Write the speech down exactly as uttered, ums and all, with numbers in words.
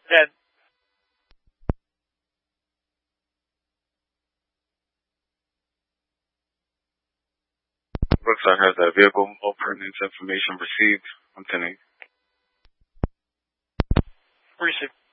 Dead. Brookside has that vehicle. All pertinent information received. I'm ten eight. Receive.